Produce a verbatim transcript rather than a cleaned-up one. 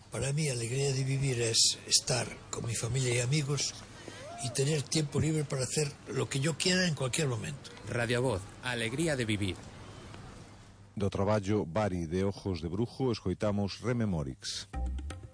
Para mí, alegría de vivir es estar con mi familia y amigos y tener tiempo libre para hacer lo que yo quiera en cualquier momento. Radio Voz, alegría de vivir. Do traballo Bari de Ojos de Brujo escoitamos Rememorix.